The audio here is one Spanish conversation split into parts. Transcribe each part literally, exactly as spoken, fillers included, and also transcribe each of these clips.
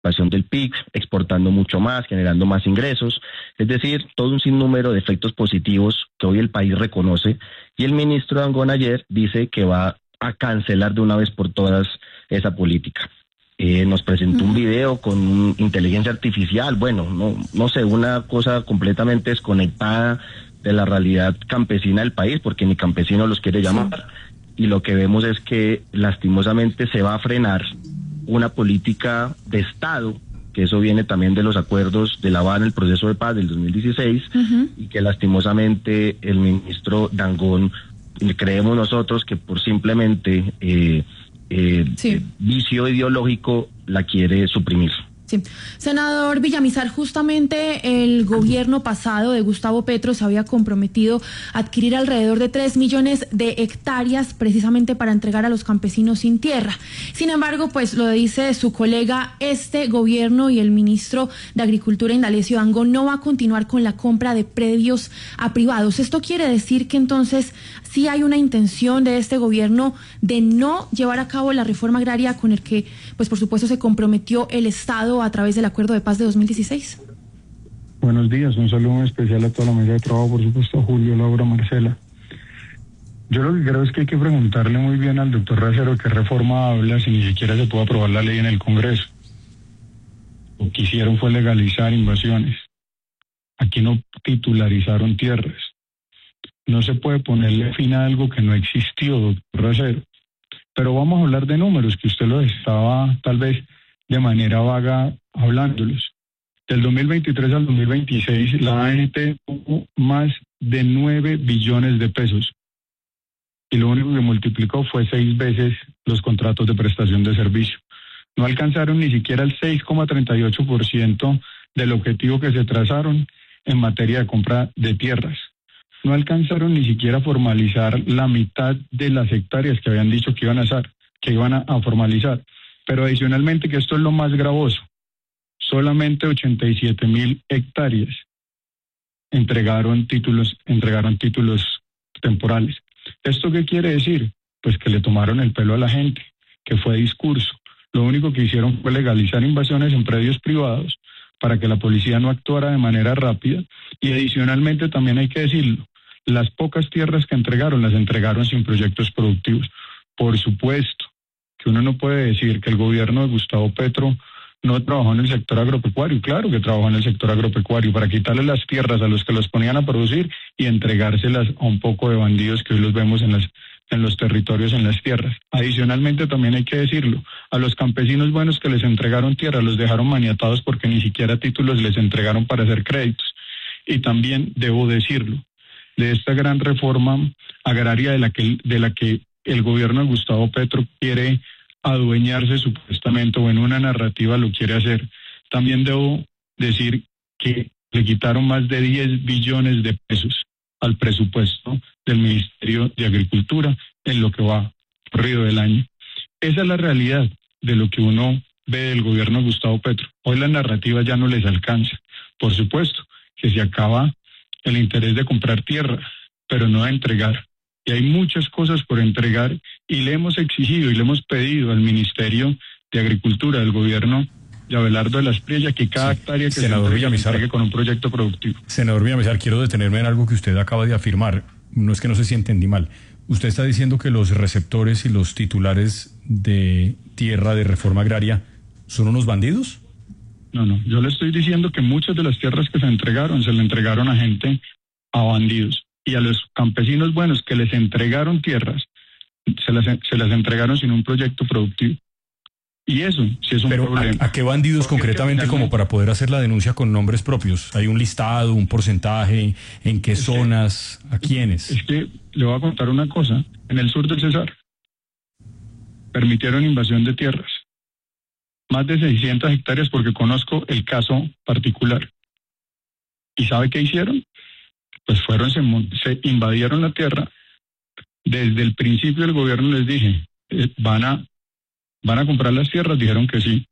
del P I B, exportando mucho más, generando más ingresos, es decir, todo un sinnúmero de efectos positivos que hoy el país reconoce, y el ministro Dangond ayer dice que va a cancelar de una vez por todas esa política. Eh, nos presentó un video con un, inteligencia artificial, bueno, no, no sé, una cosa completamente desconectada de la realidad campesina del país, porque ni campesinos los quiere llamar, y lo que vemos es que lastimosamente se va a frenar una política de Estado, que eso viene también de los acuerdos de La Habana, el proceso de paz del dos mil dieciséis, uh-huh. y que lastimosamente el ministro Dangond, creemos nosotros que por simplemente eh, eh, sí. eh, vicio ideológico la quiere suprimir. Sí. Senador Villamizar, justamente el gobierno pasado de Gustavo Petro se había comprometido a adquirir alrededor de tres millones de hectáreas precisamente para entregar a los campesinos sin tierra. Sin embargo, pues lo dice su colega, este gobierno y el ministro de Agricultura, Indalecio Dangond, no va a continuar con la compra de predios a privados. Esto quiere decir que entonces sí hay una intención de este gobierno de no llevar a cabo la reforma agraria con el que, pues por supuesto, se comprometió el Estado a través del Acuerdo de Paz de dos mil dieciséis. Buenos días, un saludo muy especial a toda la mesa de trabajo, por supuesto a Julio, Laura, Marcela. Yo lo que creo es que hay que preguntarle muy bien al doctor Racero qué reforma habla si ni siquiera se puede aprobar la ley en el Congreso. Lo que hicieron fue legalizar invasiones. Aquí no titularizaron tierras. No se puede ponerle fin a algo que no existió, doctor Racero. Pero vamos a hablar de números, que usted lo estaba tal vez de manera vaga hablándolos. Del dos mil veintitrés al dos mil veintiséis, la A N T tuvo más de nueve billones de pesos. Y lo único que multiplicó fue seis veces los contratos de prestación de servicio. No alcanzaron ni siquiera el seis coma treinta y ocho por ciento del objetivo que se trazaron en materia de compra de tierras. No alcanzaron ni siquiera a formalizar la mitad de las hectáreas que habían dicho que iban a hacer, que iban a, a formalizar. Pero adicionalmente, que esto es lo más gravoso, solamente ochenta y siete mil hectáreas entregaron títulos, entregaron títulos temporales. ¿Esto qué quiere decir? Pues que le tomaron el pelo a la gente, que fue discurso. Lo único que hicieron fue legalizar invasiones en predios privados para que la policía no actuara de manera rápida, y adicionalmente también hay que decirlo, las pocas tierras que entregaron las entregaron sin proyectos productivos. Por supuesto que uno no puede decir que el gobierno de Gustavo Petro no trabajó en el sector agropecuario. Claro que trabajó en el sector agropecuario para quitarle las tierras a los que los ponían a producir y entregárselas a un poco de bandidos que hoy los vemos en las en los territorios, en las tierras. Adicionalmente también hay que decirlo, a los campesinos buenos que les entregaron tierra los dejaron maniatados porque ni siquiera títulos les entregaron para hacer créditos. Y también debo decirlo, de esta gran reforma agraria de la que de la que el gobierno de Gustavo Petro quiere adueñarse supuestamente, o en una narrativa lo quiere hacer. También debo decir que le quitaron más de diez billones de pesos al presupuesto del Ministerio de Agricultura en lo que va corrido del año. Esa es la realidad de lo que uno ve del gobierno de Gustavo Petro. Hoy la narrativa ya no les alcanza. Por supuesto que se acaba el interés de comprar tierra, pero no de entregar. Y hay muchas cosas por entregar, y le hemos exigido y le hemos pedido al Ministerio de Agricultura del gobierno de Abelardo de la Espriella que cada sí. hectárea que Senador se Villamizar, entregue con un proyecto productivo. Senador Villamizar, quiero detenerme en algo que usted acaba de afirmar. No es que no se sienta entendí mal. Usted está diciendo que los receptores y los titulares de tierra de reforma agraria son unos bandidos. No, no. Yo le estoy diciendo que muchas de las tierras que se entregaron se le entregaron a gente, a bandidos. Y a los campesinos buenos que les entregaron tierras, se las, se las entregaron sin un proyecto productivo. Y eso sí es un Pero problema. ¿a, a qué bandidos Porque concretamente como para poder hacer la denuncia con nombres propios? ¿Hay un listado, un porcentaje? ¿En qué zonas? Que, ¿A quiénes? Es que le voy a contar una cosa. En el sur del Cesar permitieron invasión de tierras. Más de seiscientas hectáreas, porque conozco el caso particular. ¿Y sabe qué hicieron? Pues fueron, se, se invadieron la tierra. Desde el principio del gobierno les dije, eh, van a van a comprar las tierras, dijeron que sí.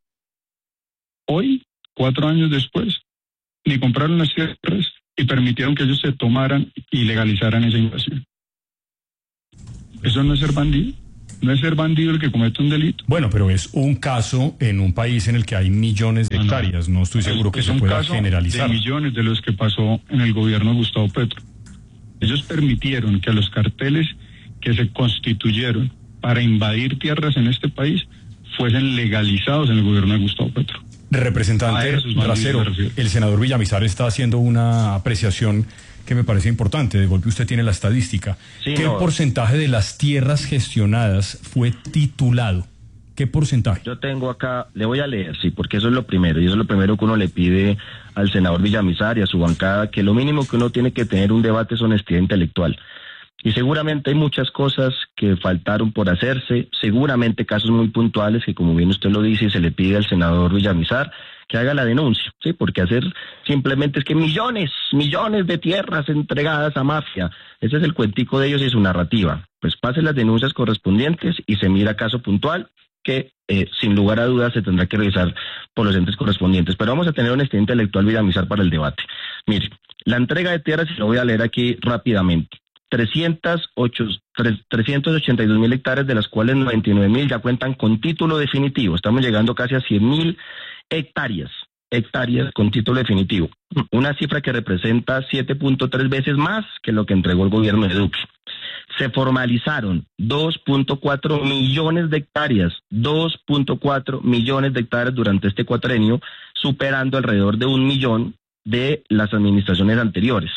Hoy, cuatro años después, ni compraron las tierras y permitieron que ellos se tomaran y legalizaran esa invasión. ¿Eso no es ser bandido? No es ser bandido el que comete un delito. Bueno, pero es un caso en un país en el que hay millones de No, no. hectáreas. No estoy seguro que es se un pueda caso generalizar. de millones de los que pasó en el gobierno de Gustavo Petro. Ellos permitieron que a los carteles que se constituyeron para invadir tierras en este país fuesen legalizados en el gobierno de Gustavo Petro. Representante Racero, el senador Villamizar está haciendo una apreciación que me parece importante. De golpe usted tiene la estadística. Sí, ¿Qué no. porcentaje de las tierras gestionadas fue titulado? ¿Qué porcentaje? Yo tengo acá, le voy a leer, sí, porque eso es lo primero, y eso es lo primero que uno le pide al senador Villamizar y a su bancada, que lo mínimo que uno tiene que tener un debate es honestidad intelectual. Y seguramente hay muchas cosas que faltaron por hacerse, seguramente casos muy puntuales que, como bien usted lo dice, y se le pide al senador Villamizar que haga la denuncia, sí, porque hacer simplemente es que millones, millones de tierras entregadas a mafia, ese es el cuentico de ellos y su narrativa. Pues pase las denuncias correspondientes y se mira caso puntual que eh, sin lugar a dudas se tendrá que revisar por los entes correspondientes. Pero vamos a tener honestidad intelectual, Villamizar, para el debate. Mire, la entrega de tierras, y lo voy a leer aquí rápidamente, trescientos ochenta y dos mil hectáreas, de las cuales noventa y nueve mil ya cuentan con título definitivo. Estamos llegando casi a cien mil hectáreas, hectáreas con título definitivo. Una cifra que representa siete punto tres veces más que lo que entregó el gobierno de Duque. Se formalizaron dos punto cuatro millones de hectáreas, dos punto cuatro millones de hectáreas durante este cuatrenio, superando alrededor de un millón de las administraciones anteriores.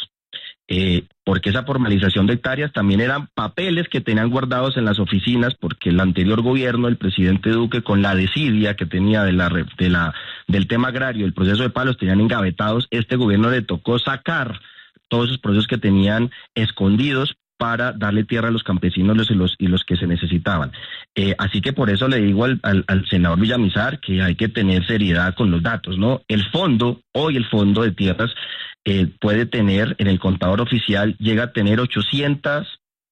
Eh, porque esa formalización de hectáreas también eran papeles que tenían guardados en las oficinas, porque el anterior gobierno, el presidente Duque, con la desidia que tenía de la, de la, del tema agrario, el proceso de paz, los tenían engavetados. Este gobierno le tocó sacar todos esos procesos que tenían escondidos para darle tierra a los campesinos los, y, los, y los que se necesitaban. Eh, así que por eso le digo al, al, al senador Villamizar que hay que tener seriedad con los datos, ¿no? El fondo, hoy el fondo de tierras eh, puede tener, en el contador oficial, llega a tener ochocientos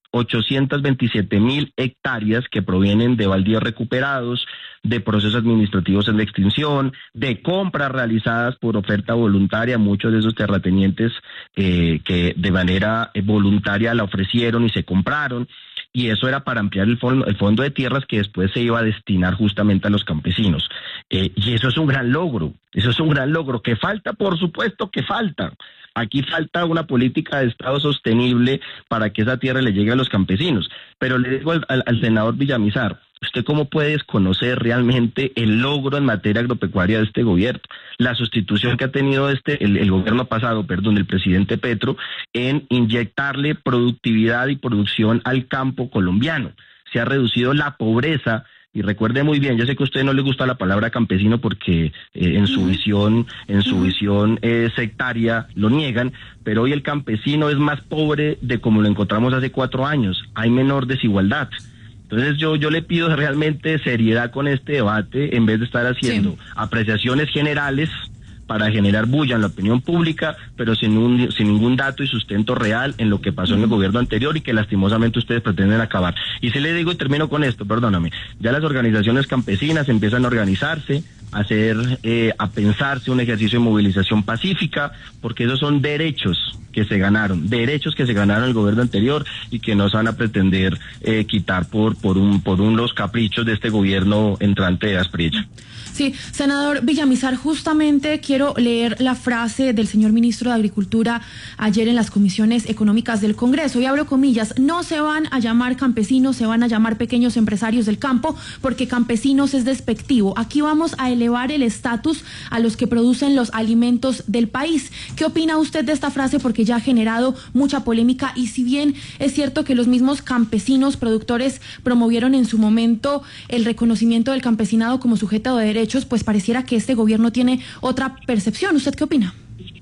veintisiete mil hectáreas que provienen de baldíos recuperados, de procesos administrativos en extinción, de compras realizadas por oferta voluntaria, muchos de esos terratenientes eh, que de manera voluntaria la ofrecieron y se compraron, y eso era para ampliar el fondo, el fondo de tierras que después se iba a destinar justamente a los campesinos. Eh, y eso es un gran logro, eso es un gran logro. ¿Que falta? Por supuesto que falta. Aquí falta una política de Estado sostenible para que esa tierra le llegue a los campesinos. Pero le digo al, al, al senador Villamizar, ¿usted cómo puede desconocer realmente el logro en materia agropecuaria de este gobierno? La sustitución que ha tenido este el, el gobierno pasado, perdón, el presidente Petro, en inyectarle productividad y producción al campo colombiano. Se ha reducido la pobreza. Y recuerde muy bien, yo sé que a usted no le gusta la palabra campesino porque eh, en su visión, en su visión eh, sectaria lo niegan, pero hoy el campesino es más pobre de como lo encontramos hace cuatro años. Hay menor desigualdad. Entonces yo yo le pido realmente seriedad con este debate en vez de estar haciendo sí. apreciaciones generales para generar bulla en la opinión pública, pero sin un, sin ningún dato y sustento real en lo que pasó en el gobierno anterior y que lastimosamente ustedes pretenden acabar. Y si le digo, y termino con esto, perdóname, ya las organizaciones campesinas empiezan a organizarse, a hacer, eh, a pensarse un ejercicio de movilización pacífica, porque esos son derechos que se ganaron, derechos que se ganaron el gobierno anterior y que no se van a pretender eh, quitar por por un por unos caprichos de este gobierno entrante de Asprilla. Sí, senador Villamizar, justamente quiero leer la frase del señor ministro de Agricultura ayer en las comisiones económicas del Congreso, y abro comillas: no se van a llamar campesinos, se van a llamar pequeños empresarios del campo, porque campesinos es despectivo. Aquí vamos a elevar el estatus a los que producen los alimentos del país. ¿Qué opina usted de esta frase? Porque ya ha generado mucha polémica, y si bien es cierto que los mismos campesinos productores promovieron en su momento el reconocimiento del campesinado como sujeto de derechos, pues pareciera que este gobierno tiene otra percepción. ¿Usted qué opina?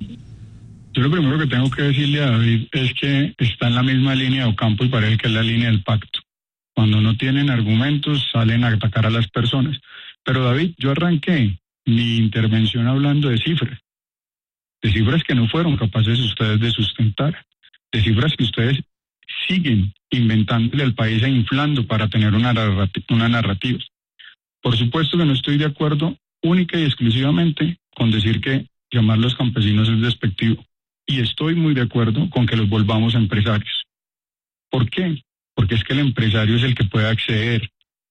Yo lo primero que tengo que decirle a David es que está en la misma línea de Ocampo y parece que es la línea del pacto. Cuando no tienen argumentos salen a atacar a las personas. Pero David, yo arranqué mi intervención hablando de cifras. De cifras que no fueron capaces ustedes de sustentar. De cifras que ustedes siguen inventándole al país e inflando para tener una narrativa. Una narrativa. Por supuesto que no estoy de acuerdo única y exclusivamente con decir que llamar a los campesinos es despectivo. Y estoy muy de acuerdo con que los volvamos empresarios. ¿Por qué? Porque es que el empresario es el que puede acceder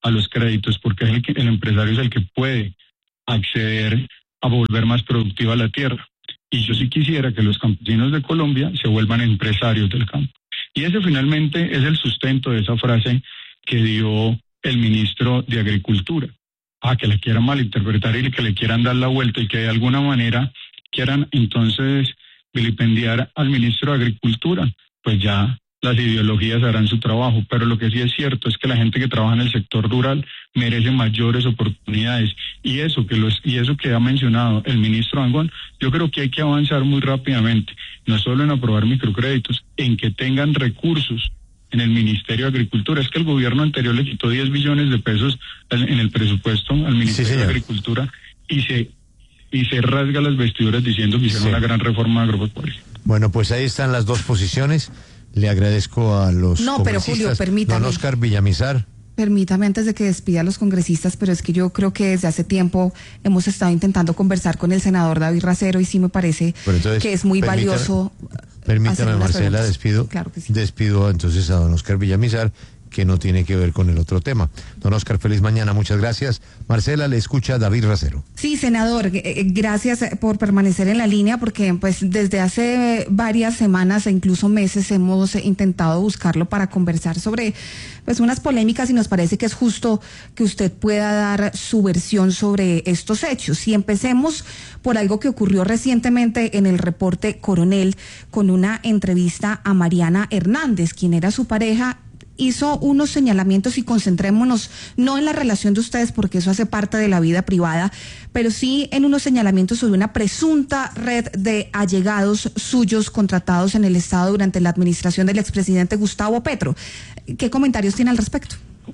a los créditos, porque es el, que, el empresario es el que puede acceder a volver más productiva la tierra. Y yo sí quisiera que los campesinos de Colombia se vuelvan empresarios del campo. Y ese finalmente es el sustento de esa frase que dio el ministro de Agricultura. Ah, que le quieran malinterpretar y que le quieran dar la vuelta y que de alguna manera quieran entonces vilipendiar al ministro de Agricultura, pues ya las ideologías harán su trabajo. Pero lo que sí es cierto es que la gente que trabaja en el sector rural merece mayores oportunidades. Y eso que los y eso que ha mencionado el ministro Dangond, yo creo que hay que avanzar muy rápidamente, no solo en aprobar microcréditos, en que tengan recursos en el Ministerio de Agricultura. Es que el gobierno anterior le quitó diez billones de pesos en el presupuesto al Ministerio sí, de Agricultura y se y se rasga las vestiduras diciendo que hicieron sí. una gran reforma agropecuaria. Bueno, pues ahí están las dos posiciones. Le agradezco a los No, pero Julio, permítame. Don Oscar Villamizar. Permítame antes de que despida a los congresistas, pero es que yo creo que desde hace tiempo hemos estado intentando conversar con el senador David Racero y sí me parece entonces, que es muy permítame, valioso. Permítame, Marcela, despido, claro que sí. despido entonces a don Oscar Villamizar, que no tiene que ver con el otro tema. Don Oscar, feliz mañana, muchas gracias. Marcela, le escucha David Racero. Sí, senador, gracias por permanecer en la línea, porque pues desde hace varias semanas e incluso meses hemos intentado buscarlo para conversar sobre pues unas polémicas y nos parece que es justo que usted pueda dar su versión sobre estos hechos. Y empecemos por algo que ocurrió recientemente en el reporte Coronel con una entrevista a Mariana Hernández, quien era su pareja. Hizo unos señalamientos y concentrémonos no en la relación de ustedes porque eso hace parte de la vida privada, pero sí en unos señalamientos sobre una presunta red de allegados suyos contratados en el Estado durante la administración del expresidente Gustavo Petro. ¿Qué comentarios tiene al respecto?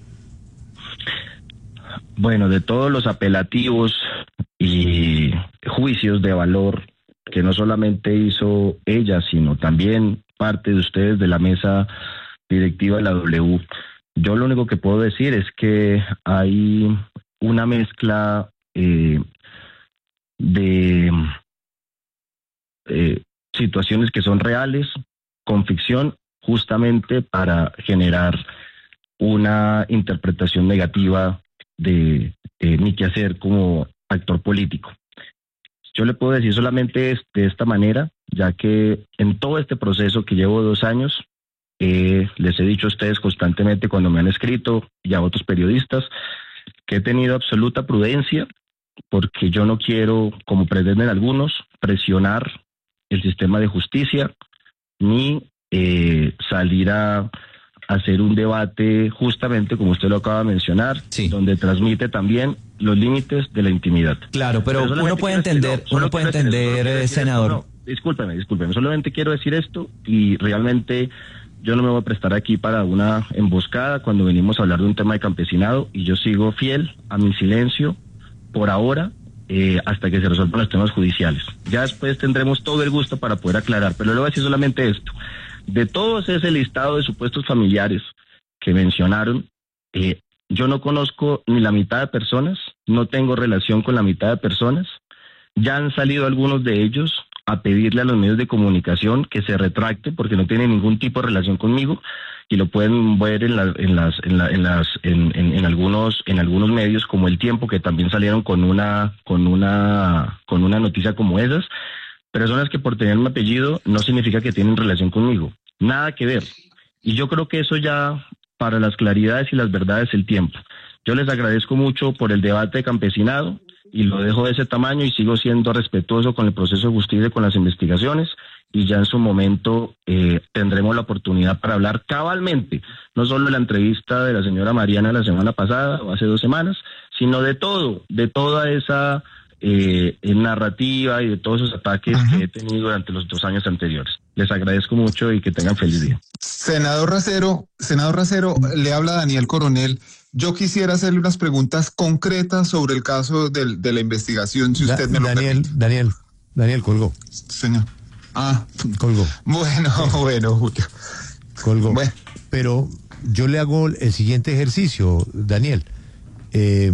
Bueno, de todos los apelativos y juicios de valor que no solamente hizo ella, sino también parte de ustedes de la mesa directiva de la W, yo lo único que puedo decir es que hay una mezcla eh, de eh, situaciones que son reales con ficción, justamente para generar una interpretación negativa de eh, mi quehacer como actor político. Yo le puedo decir solamente de esta manera, ya que en todo este proceso que llevo dos años, Eh, les he dicho a ustedes constantemente cuando me han escrito y a otros periodistas que he tenido absoluta prudencia porque yo no quiero, como pretenden algunos, presionar el sistema de justicia ni eh, salir a, a hacer un debate justamente como usted lo acaba de mencionar, sí. donde transmite también los límites de la intimidad. Claro, pero, pero uno puede entender, decir, no, uno puede entender, eh, senador. Esto, no, discúlpeme, discúlpeme, solamente quiero decir esto y realmente yo no me voy a prestar aquí para una emboscada cuando venimos a hablar de un tema de campesinado y yo sigo fiel a mi silencio por ahora eh, hasta que se resuelvan los temas judiciales. Ya después tendremos todo el gusto para poder aclarar, pero le voy a decir solamente esto. De todos ese listado de supuestos familiares que mencionaron, eh, yo no conozco ni la mitad de personas, no tengo relación con la mitad de personas, ya han salido algunos de ellos a pedirle a los medios de comunicación que se retracte porque no tiene ningún tipo de relación conmigo y lo pueden ver en, la, en las en, la, en las en, en, en algunos en algunos medios como El Tiempo, que también salieron con una con una con una noticia como esas. Personas que por tener mi apellido no significa que tienen relación conmigo, nada que ver. Y yo creo que eso ya, para las claridades y las verdades, el tiempo. Yo les agradezco mucho por el debate de campesinado y lo dejo de ese tamaño y sigo siendo respetuoso con el proceso de justicia y con las investigaciones y ya en su momento eh, tendremos la oportunidad para hablar cabalmente, no solo de la entrevista de la señora Mariana la semana pasada o hace dos semanas, sino de todo, de toda esa eh, narrativa y de todos esos ataques Ajá. que he tenido durante los dos años anteriores. Les agradezco mucho y que tengan feliz día. Senador Racero, senador Racero, le habla Daniel Coronel. Yo quisiera hacerle unas preguntas concretas sobre el caso del, de la investigación, si usted da, me lo Daniel, permite. Daniel, Daniel, colgó. Señor. Ah, colgó. Bueno, sí. bueno, Julio. Colgó. Bueno. Pero yo le hago el siguiente ejercicio, Daniel. Eh,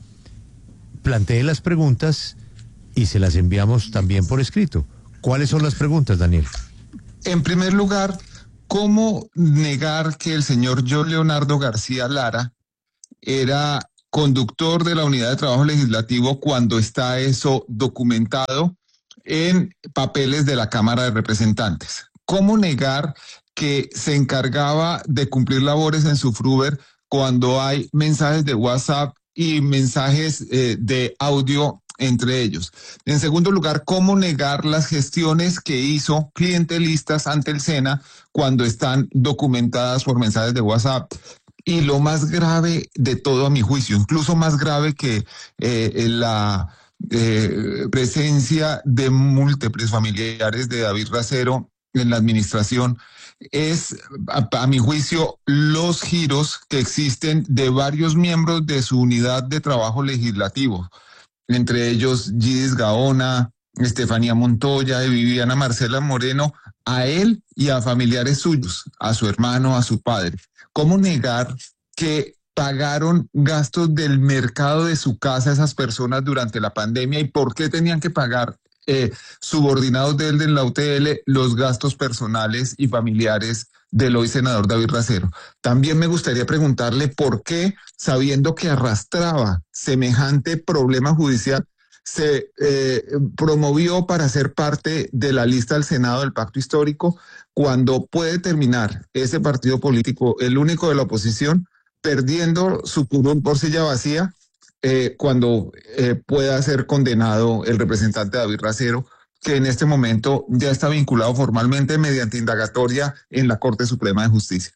plantee las preguntas y se las enviamos también por escrito. ¿Cuáles son las preguntas, Daniel? En primer lugar, ¿cómo negar que el señor John Leonardo García Lara era conductor de la unidad de trabajo legislativo cuando está eso documentado en papeles de la Cámara de Representantes. ¿Cómo negar que se encargaba de cumplir labores en su Fruber cuando hay mensajes de WhatsApp y mensajes eh, de audio entre ellos? En segundo lugar, ¿cómo negar las gestiones que hizo clientelistas ante el SENA cuando están documentadas por mensajes de WhatsApp? Y lo más grave de todo, a mi juicio, incluso más grave que eh, la eh, presencia de múltiples familiares de David Racero en la administración, es, a, a mi juicio, los giros que existen de varios miembros de su unidad de trabajo legislativo, entre ellos Gidis Gaona, Estefanía Montoya y Viviana Marcela Moreno, a él y a familiares suyos, a su hermano, a su padre. ¿Cómo negar que pagaron gastos del mercado de su casa a esas personas durante la pandemia y por qué tenían que pagar eh, subordinados de él en la U T L los gastos personales y familiares del hoy senador David Racero? También me gustaría preguntarle por qué, sabiendo que arrastraba semejante problema judicial, se eh, promovió para ser parte de la lista del Senado del Pacto Histórico, cuando puede terminar ese partido político, el único de la oposición, perdiendo su curul por silla vacía, eh, cuando eh, pueda ser condenado el representante David Racero, que en este momento ya está vinculado formalmente mediante indagatoria en la Corte Suprema de Justicia.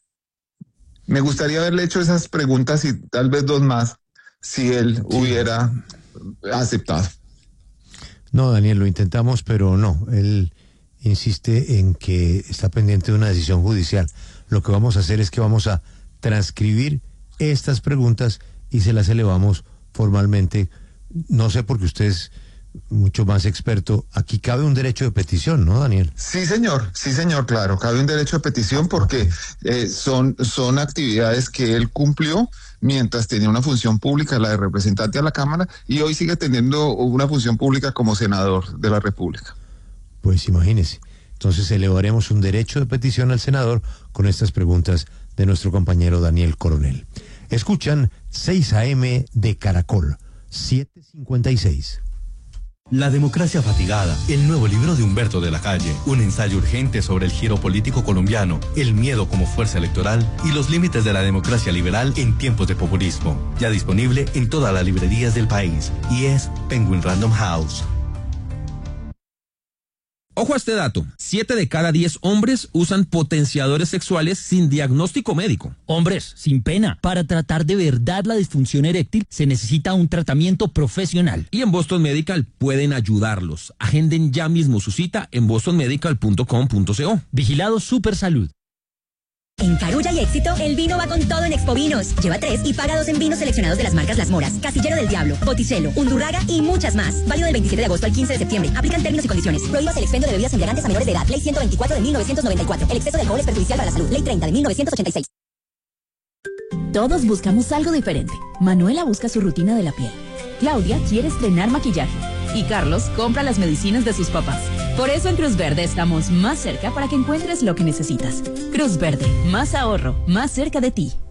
Me gustaría haberle hecho esas preguntas y tal vez dos más, si él sí hubiera aceptado. No, Daniel, lo intentamos, pero no, él insiste en que está pendiente de una decisión judicial. Lo que vamos a hacer es que vamos a transcribir estas preguntas y se las elevamos formalmente. No sé, porque usted es mucho más experto. Aquí cabe un derecho de petición, ¿no, Daniel? Sí, señor, sí, señor, claro, cabe un derecho de petición porque eh, son, son actividades que él cumplió mientras tenía una función pública, la de representante a la Cámara, y hoy sigue teniendo una función pública como senador de la República. Pues imagínese. Entonces elevaremos un derecho de petición al senador con estas preguntas de nuestro compañero Daniel Coronel. Escuchan seis A M de Caracol, siete cincuenta y seis. La democracia fatigada, el nuevo libro de Humberto de la Calle, un ensayo urgente sobre el giro político colombiano, el miedo como fuerza electoral y los límites de la democracia liberal en tiempos de populismo. Ya disponible en todas las librerías del país y es Penguin Random House. Ojo a este dato, siete de cada diez hombres usan potenciadores sexuales sin diagnóstico médico. Hombres, sin pena, para tratar de verdad la disfunción eréctil se necesita un tratamiento profesional. Y en Boston Medical pueden ayudarlos. Agenden ya mismo su cita en boston medical punto com punto co. Vigilado Supersalud. En Carulla y Éxito, el vino va con todo en Expo Vinos. Lleva tres y paga dos en vinos seleccionados de las marcas Las Moras, Casillero del Diablo, Botticello, Undurraga y muchas más. Válido del veintisiete de agosto al quince de septiembre. Aplican términos y condiciones. Prohíbas el expendio de bebidas embriagantes a menores de edad. Ley ciento veinticuatro de mil novecientos noventa y cuatro. El exceso de alcohol es perjudicial para la salud. Ley treinta de mil novecientos ochenta y seis. Todos buscamos algo diferente. Manuela busca su rutina de la piel. Claudia quiere estrenar maquillaje. Y Carlos compra las medicinas de sus papás. Por eso en Cruz Verde estamos más cerca para que encuentres lo que necesitas. Cruz Verde, más ahorro, más cerca de ti.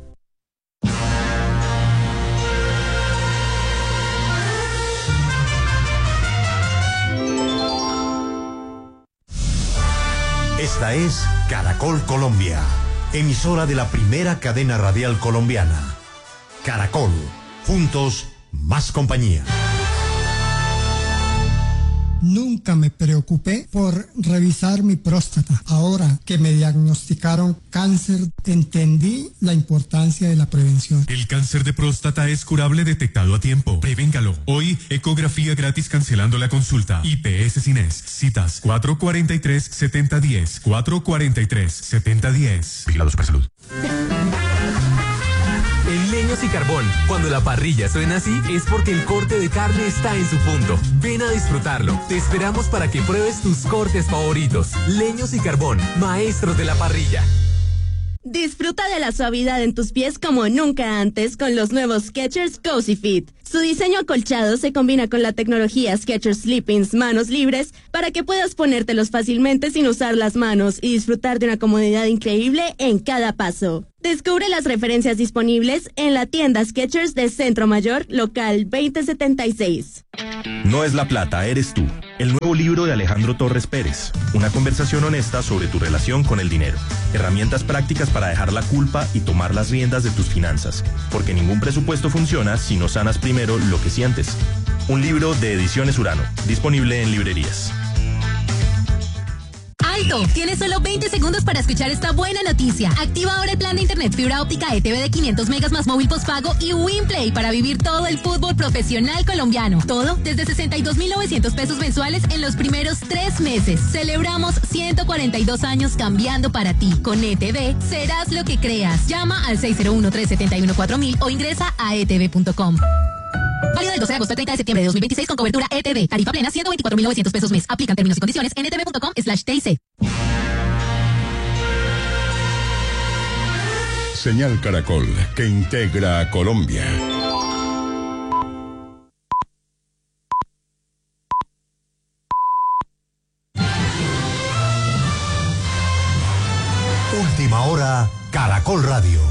Esta es Caracol Colombia, emisora de la primera cadena radial colombiana. Caracol, juntos, más compañía. Nunca me preocupé por revisar mi próstata. Ahora que me diagnosticaron cáncer, entendí la importancia de la prevención. El cáncer de próstata es curable detectado a tiempo. Prevéngalo. Hoy, ecografía gratis cancelando la consulta. I P S Cines. Citas cuatro cuarenta y tres, setenta diez. cuatro cuarenta y tres, setenta diez. Vigilado Supersalud. En Leños y Carbón, cuando la parrilla suena así, es porque el corte de carne está en su punto. Ven a disfrutarlo. Te esperamos para que pruebes tus cortes favoritos. Leños y Carbón, maestros de la parrilla. Disfruta de la suavidad en tus pies como nunca antes con los nuevos Skechers Cozy Fit. Su diseño acolchado se combina con la tecnología Skechers Sleep-ins manos libres para que puedas ponértelos fácilmente sin usar las manos y disfrutar de una comodidad increíble en cada paso. Descubre las referencias disponibles en la tienda Skechers de Centro Mayor, local veinte setenta y seis. No es la plata, eres tú. El nuevo libro de Alejandro Torres Pérez. Una conversación honesta sobre tu relación con el dinero. Herramientas prácticas para dejar la culpa y tomar las riendas de tus finanzas. Porque ningún presupuesto funciona si no sanas primero lo que sientes. Un libro de Ediciones Urano. Disponible en librerías. ¡Alto! Tienes solo veinte segundos para escuchar esta buena noticia. Activa ahora el plan de internet fibra óptica E T V de quinientos megas más móvil postpago y WinPlay para vivir todo el fútbol profesional colombiano. Todo desde sesenta y dos mil novecientos pesos mensuales en los primeros tres meses. Celebramos ciento cuarenta y dos años cambiando para ti. Con E T V serás lo que creas. Llama al seis cero uno, tres siete uno, cuatro mil o ingresa a e t v punto com. Válido del doce de agosto al treinta de septiembre de dos mil veintiséis con cobertura E T V. Tarifa plena ciento veinticuatro mil novecientos pesos mes. Aplican términos y condiciones en e t v punto com slash t i c. Señal Caracol, que integra a Colombia. Última hora, Caracol Radio.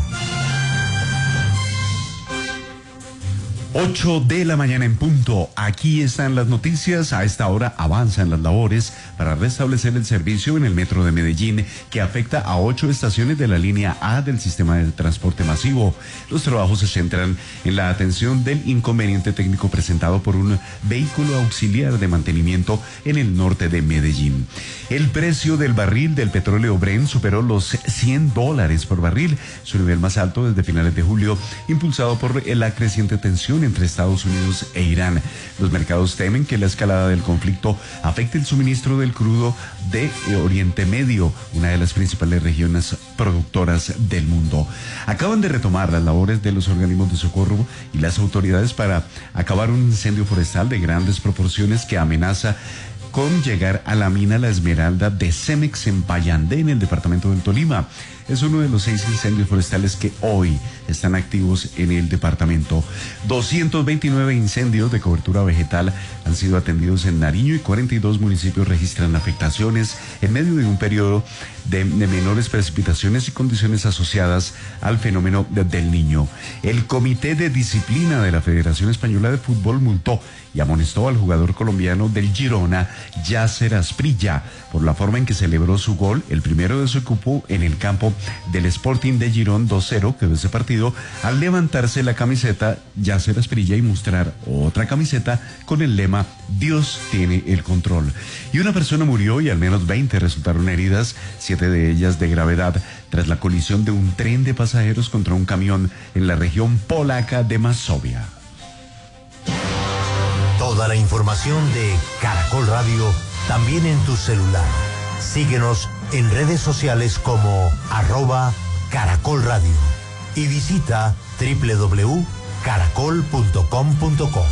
ocho de la mañana en punto. Aquí están las noticias. A esta hora avanzan las labores para restablecer el servicio en el metro de Medellín, que afecta a ocho estaciones de la línea A del sistema de transporte masivo. Los trabajos se centran en la atención del inconveniente técnico presentado por un vehículo auxiliar de mantenimiento en el norte de Medellín. El precio del barril del petróleo Brent superó los cien dólares por barril, su nivel más alto desde finales de julio, impulsado por la creciente tensión entre Estados Unidos e Irán. Los mercados temen que la escalada del conflicto afecte el suministro del crudo de Oriente Medio, una de las principales regiones productoras del mundo. Acaban de retomar las labores de los organismos de socorro y las autoridades para acabar un incendio forestal de grandes proporciones que amenaza con llegar a la mina La Esmeralda de Cemex en Payandé, en el departamento del Tolima. Es uno de los seis incendios forestales que hoy están activos en el departamento. doscientos veintinueve incendios de cobertura vegetal han sido atendidos en Nariño y cuarenta y dos municipios registran afectaciones en medio de un periodo de, de menores precipitaciones y condiciones asociadas al fenómeno de, del Niño. El Comité de Disciplina de la Federación Española de Fútbol multó y amonestó al jugador colombiano del Girona, Yasser Asprilla, por la forma en que celebró su gol, el primero de su equipo, en el campo del Sporting de Girón. Dos cero quedó ese partido al levantarse la camiseta Yasser Asprilla y mostrar otra camiseta con el lema Dios tiene el control. Y una persona murió y al menos veinte resultaron heridas, siete de ellas de gravedad, tras la colisión de un tren de pasajeros contra un camión en la región polaca de Mazovia. Toda la información de Caracol Radio también en tu celular. Síguenos en redes sociales como arroba Caracol Radio y visita doble u doble u doble u punto caracol punto com punto co.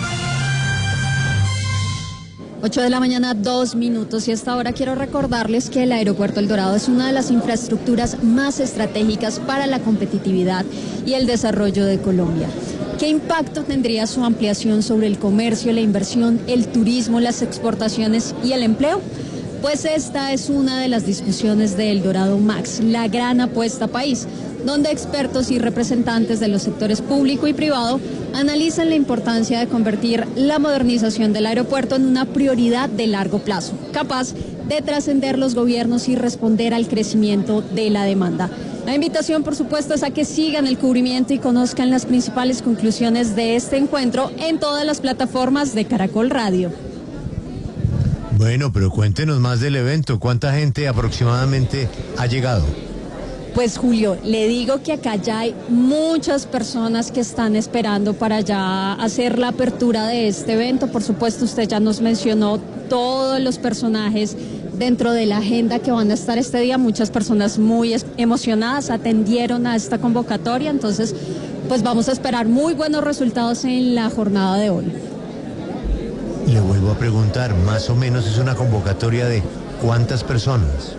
ocho de la mañana, dos minutos, y hasta ahora quiero recordarles que el Aeropuerto El Dorado es una de las infraestructuras más estratégicas para la competitividad y el desarrollo de Colombia. ¿Qué impacto tendría su ampliación sobre el comercio, la inversión, el turismo, las exportaciones y el empleo? Pues esta es una de las discusiones de El Dorado Max, la gran apuesta país, donde expertos y representantes de los sectores público y privado analizan la importancia de convertir la modernización del aeropuerto en una prioridad de largo plazo, capaz de trascender los gobiernos y responder al crecimiento de la demanda. La invitación, por supuesto, es a que sigan el cubrimiento y conozcan las principales conclusiones de este encuentro en todas las plataformas de Caracol Radio. Bueno, pero cuéntenos más del evento. ¿Cuánta gente aproximadamente ha llegado? Pues Julio, le digo que acá ya hay muchas personas que están esperando para ya hacer la apertura de este evento. Por supuesto, usted ya nos mencionó todos los personajes dentro de la agenda que van a estar este día. Muchas personas muy emocionadas atendieron a esta convocatoria, entonces pues vamos a esperar muy buenos resultados en la jornada de hoy. Le vuelvo a preguntar, más o menos es una convocatoria de ¿cuántas personas?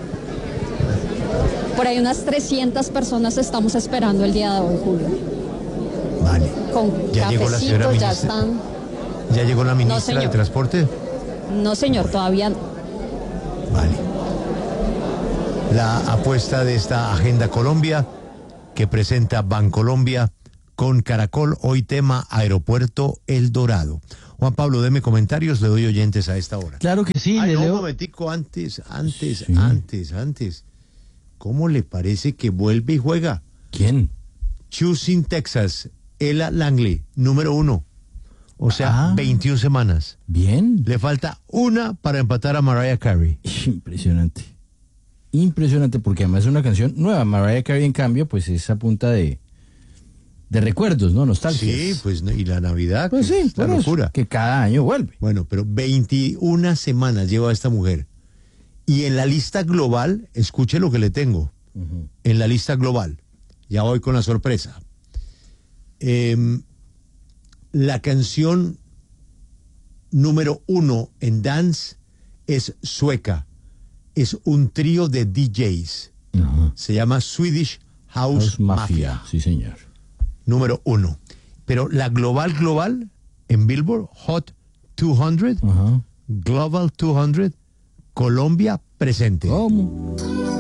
Por ahí unas trescientas personas estamos esperando el día de hoy, Julio. Vale. con ¿Ya llegó la señora cafecitos, ya ministra? están. ¿Ya llegó la ministra señor. de Transporte? No, señor, todavía no. Vale. La apuesta de esta Agenda Colombia que presenta Bancolombia con Caracol, hoy tema Aeropuerto El Dorado. Juan Pablo, deme comentarios, le doy oyentes a esta hora. Claro que sí, Ay, le no, leo. un momentico, antes, antes, Sí. antes, antes. ¿Cómo le parece que vuelve y juega? ¿Quién? Houston, Texas, Ella Langley, número uno. O sea, Ah. veintiuna semanas. Bien. Le falta una para empatar a Mariah Carey. Impresionante. Impresionante, porque además es una canción nueva. Mariah Carey, en cambio, pues es a punta de, de recuerdos, ¿no? Nostalgia. Sí, pues, y la Navidad, Pues que sí, es la por eso, locura. que cada año vuelve. Bueno, pero veintiuna semanas lleva esta mujer. Y en la lista global, escuche lo que le tengo. Uh-huh. En la lista global, ya voy con la sorpresa. Eh, la canción número uno en dance es sueca. Es un trío de D Js. Uh-huh. Se llama Swedish House, House Mafia. Mafia. Sí, señor. Número uno. Pero la global global en Billboard Hot doscientos, Uh-huh. Global doscientos, Colombia presente. ¿Cómo?